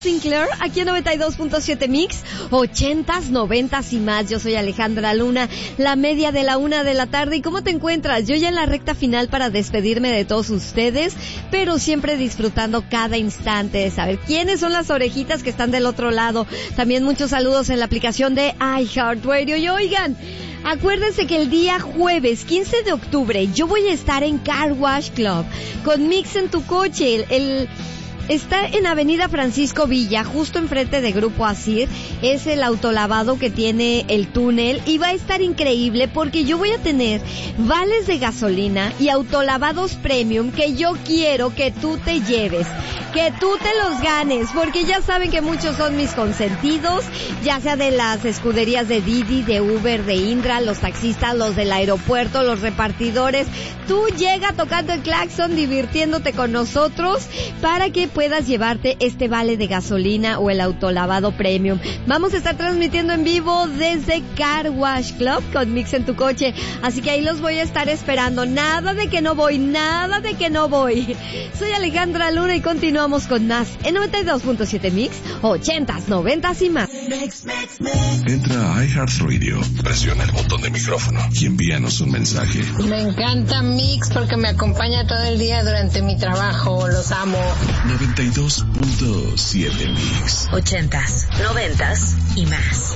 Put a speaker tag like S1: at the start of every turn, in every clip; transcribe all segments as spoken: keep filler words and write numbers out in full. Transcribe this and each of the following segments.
S1: Sinclair, aquí en noventa y dos punto siete Mix, ochentas, noventas y más. Yo soy Alejandra Luna, la media de la una de la tarde. ¿Y cómo te encuentras? Yo ya en la recta final para despedirme de todos ustedes, pero siempre disfrutando cada instante de saber quiénes son las orejitas que están del otro lado. También muchos saludos en la aplicación de iHeartRadio. Y oigan, acuérdense que el día jueves quince de octubre yo voy a estar en Car Wash Club con Mix en tu coche. El... el Está en Avenida Francisco Villa, justo enfrente de Grupo Asir. Es el autolavado que tiene el túnel y va a estar increíble porque yo voy a tener vales de gasolina y autolavados premium que yo quiero que tú te lleves, que tú te los ganes, porque ya saben que muchos son mis consentidos, ya sea de las escuderías de Didi, de Uber, de Indra, los taxistas, los del aeropuerto, los repartidores. Tú llega tocando el claxon, divirtiéndote con nosotros para que puedas llevarte este vale de gasolina o el autolavado premium. Vamos a estar transmitiendo en vivo desde Car Wash Club con Mix en tu coche, así que ahí los voy a estar esperando. Nada de que no voy, nada de que no voy. Soy Alejandra Luna y continuamos con más en noventa y dos punto siete Mix, ochentas, noventas y más.
S2: Entra a iHeartRadio, presiona el botón de micrófono y envíanos un mensaje.
S3: Me encanta Mix porque me acompaña todo el día durante mi trabajo. Los amo.
S2: noventa y dos punto siete Mix.
S4: Ochentas, noventas y más.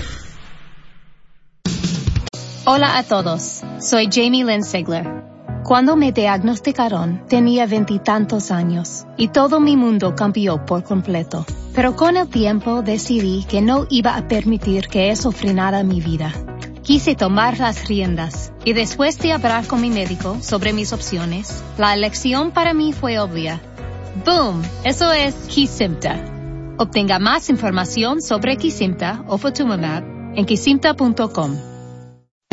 S5: Hola a todos, soy Jamie Lynn Sigler. Cuando me diagnosticaron, tenía veintitantos años y todo mi mundo cambió por completo. Pero con el tiempo decidí que no iba a permitir que eso frenara mi vida. Quise tomar las riendas y después de hablar con mi médico sobre mis opciones, la elección para mí fue obvia. ¡Boom! Eso es Kesimpta. Obtenga más información sobre Kesimpta o Ofatumumab en kesimpta punto com.